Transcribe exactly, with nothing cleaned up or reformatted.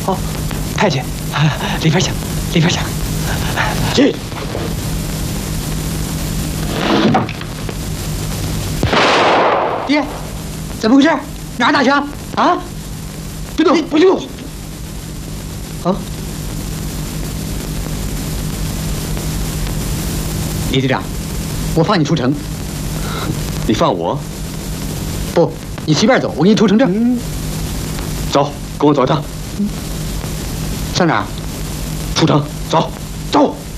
哦，太监，里边请，里边请。去。爹，怎么回事？哪儿打枪？啊？别动，不许动！啊！李队长，我放你出城。 你放我？ 不，你随便走，我给你出城证。 嗯、走，跟我走一趟。 上哪儿？ 出城，走， 走。